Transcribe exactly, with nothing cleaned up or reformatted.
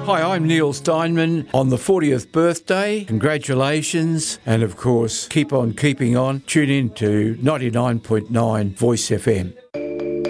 Hi, I'm Neil Steinman on the fortieth birthday. Congratulations. And of course, keep on keeping on. Tune in to ninety-nine point nine Voice F M.